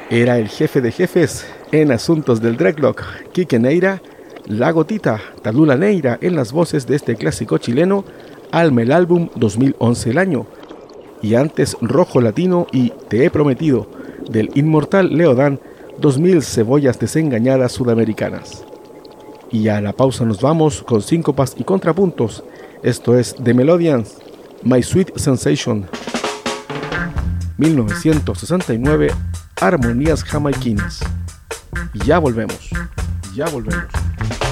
Era el jefe de jefes en asuntos del dreadlock, Quique Neira, La Gotita, Talula Neira en las voces de este clásico chileno, Alma el álbum 2011 el año, y antes Rojo Latino y Te he prometido, del inmortal Leodán, 2000 cebollas desengañadas sudamericanas. Y a la pausa nos vamos con síncopas y contrapuntos. Esto es The Melodians, My Sweet Sensation, 1969, Armonías Jamaiquinas. Ya volvemos.